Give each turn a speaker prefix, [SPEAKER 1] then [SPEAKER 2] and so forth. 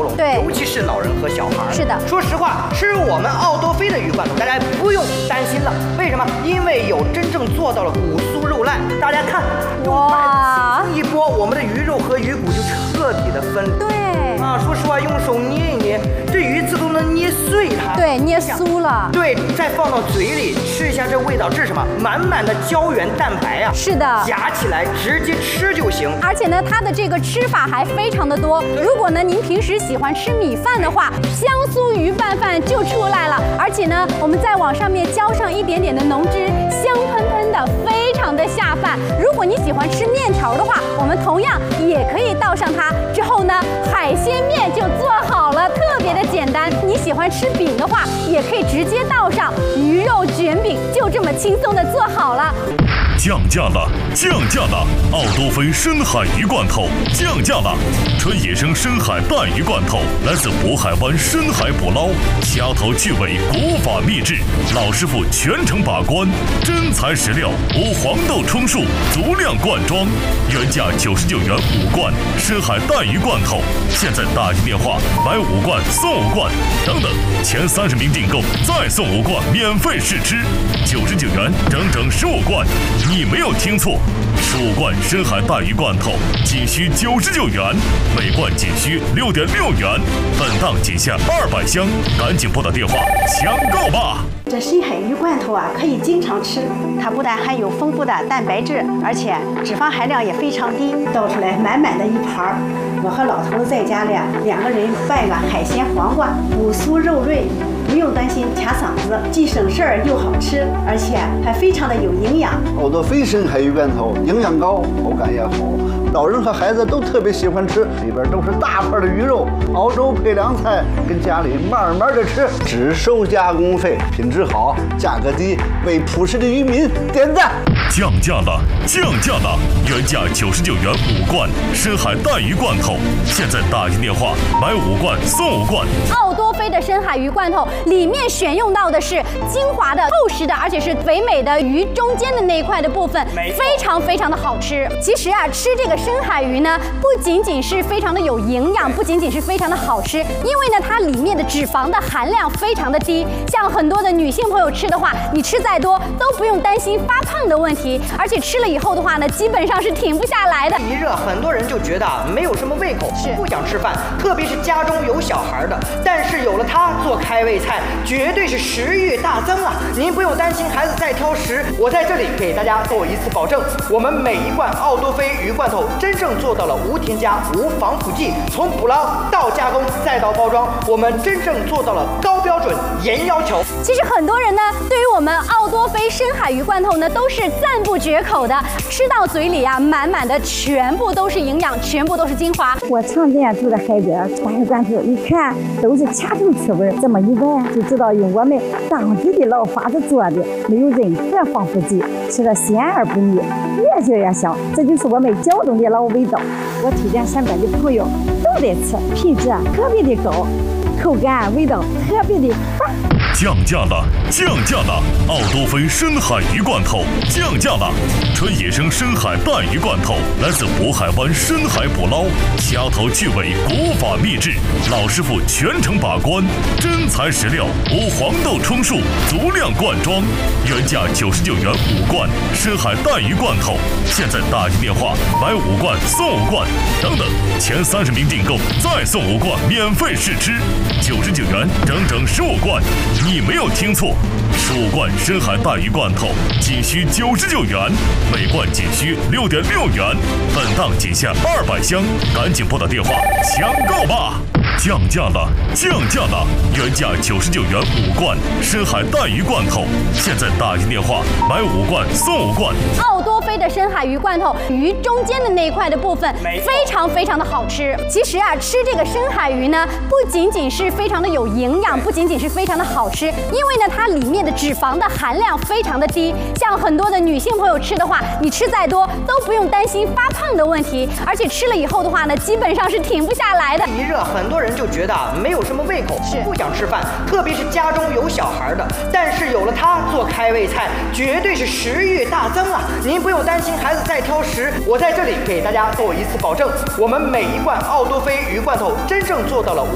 [SPEAKER 1] 容，
[SPEAKER 2] 对，
[SPEAKER 1] 尤其是老人和小孩。
[SPEAKER 2] 是的，
[SPEAKER 1] 说实话，吃我们奥多菲的鱼罐头，大家不用担心了。为什么？因为有真正做到了骨酥肉烂。大家看，
[SPEAKER 2] 哇，
[SPEAKER 1] 一拨，我们的鱼肉和鱼骨就彻底的分离。
[SPEAKER 2] 对
[SPEAKER 1] 啊，说实话，用手捏一捏，这鱼刺都能捏碎它。
[SPEAKER 2] 对，捏酥了。
[SPEAKER 1] 对，再放到嘴里吃一下，这味道这是什么？满满的胶原蛋白啊！
[SPEAKER 2] 是的，
[SPEAKER 1] 夹起来直接吃就行。
[SPEAKER 2] 而且呢，它的这个吃法还非常的多。如果呢您平时喜欢吃米饭的话，香酥鱼拌饭就出来了。而且呢，我们再往上面浇上一点点的浓汁，香喷喷的，非常的下饭。如果你喜欢吃面条的话，我们同样也可以倒上它。之后呢，海鲜面就做好了，特别的简单。你喜欢吃饼的话，也可以直接倒上鱼肉卷饼，就这么轻松的做好了。
[SPEAKER 3] 降价了，降价了！奥多菲深海鱼罐头降价了，纯野生深海带鱼罐头，来自渤海湾深海捕捞，掐头去尾，古法秘制，老师傅全程把关，真材实料，无黄豆充数，足量灌装，原价99元5罐深海带鱼罐头，现在打一电话买5罐送5罐，等等，前30名订购再送5罐免费试吃，99元整整15罐。你没有听错，15罐深海带鱼罐头仅需99元，每罐仅需6.6元，本档仅限200箱，赶紧拨打电话抢购吧！
[SPEAKER 4] 这深海鱼罐头啊，可以经常吃，它不但含有丰富的蛋白质，而且脂肪含量也非常低，倒出来满满的一盘儿。我和老头子在家里2个人拌个海鲜黄瓜，骨酥肉脆，不用担心卡嗓子，既省事儿又好吃，而且还非常的有营养。
[SPEAKER 5] 奥多菲深海鱼罐头营养高，口感也好，老人和孩子都特别喜欢吃，里边都是大块的鱼肉，熬粥配凉菜，跟家里慢慢的吃，只收加工费，品质好，价格低，为朴实的渔民点赞。
[SPEAKER 3] 降价了，降价了！原价99元5罐深海带鱼罐头，现在打一电话买5罐送5罐。
[SPEAKER 2] 奥多菲的深海鱼罐头里面选用到的是精华的、厚实的，而且是肥美的鱼中间的那一块的部分，非常非常的好吃。其实啊，吃这个深海鱼呢，不仅仅是非常的有营养，不仅仅是非常的好吃，因为呢，它里面的脂肪的含量非常的低。像很多的女性朋友吃的话，你吃再多都不用担心发胖的问题，而且吃了以后的话呢，基本上是停不下来的。
[SPEAKER 1] 一热，很多人就觉得没有什么胃口，不想吃饭，特别是家中有小孩的。但是有了它做开胃菜，绝对是食欲大增啊！您不用担心孩子再挑食，我在这里给大家做一次保证，我们每一罐奥多菲鱼罐头真正做到了无添加、无防腐剂，从捕捞到加工再到包装，我们真正做到了高标准、严要求。
[SPEAKER 2] 其实很多人呢，对于我们奥多菲深海鱼罐头呢，都是赞不绝口的，吃到嘴里啊，满满的全部都是营养，全部都是精华。
[SPEAKER 6] 我常见住的孩子大鱼罐头，一看都是掐头去味，这么一闻就知道用我们当地的老法子做的，没有任何防腐剂，吃了鲜而不腻，越嚼越香，这就是我们胶东的老味道。我推荐身边的朋友都得吃，品质特别的高，口感味道特别的棒。
[SPEAKER 3] 降价了，降价了！奥多菲深海鱼罐头降价了，纯野生深海带鱼罐头，来自渤海湾深海捕捞，掐头去尾，古法秘制，老师傅全程把关，真材实料，无黄豆充数，足量灌装，原价99元5罐深海带鱼罐头，现在打一电话买5罐送5罐，等等，前30名订购再送5罐免费试吃，99元整整15罐。你没有听错，15罐深海带鱼罐头仅需99元，每罐仅需6.6元，本档仅限200箱，赶紧拨打电话抢购吧！降价了，降价了！原价99元5罐深海带鱼罐头，现在打一电话买5罐送5罐。
[SPEAKER 2] 奥多菲的深海鱼罐头，鱼中间的那一块的部分，非常非常的好吃。其实啊，吃这个深海鱼呢，不仅仅是非常的有营养，不仅仅是非常的好吃，因为呢，它里面的脂肪的含量非常的低。像很多的女性朋友吃的话，你吃再多都不用担心发胖的问题，而且吃了以后的话呢，基本上是停不下来的。
[SPEAKER 1] 一热，很多人就觉得没有什么胃口，不想吃饭，特别是家中有小孩的。但是有了它做开胃菜，绝对是食欲大增啊！您不用担心孩子再挑食，我在这里给大家做一次保证，我们每一罐奥多菲鱼罐头真正做到了